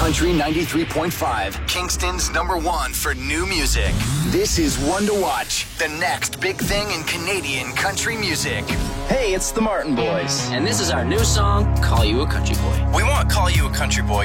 Country 93.5, Kingston's #1 for new music. This is One to Watch, the next big thing in Canadian country music. Hey, it's the Martin Boys. And this is our new song, Call You a Country Boy. We want Call You a Country Boy